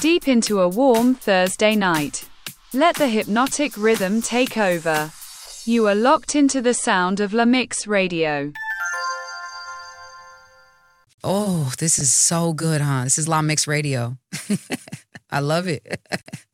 deep into a warm Thursday night. Let the hypnotic rhythm take over. You are locked into the sound of La Mix Radio. Oh, this is so good, huh? This is La Mix Radio. I love it.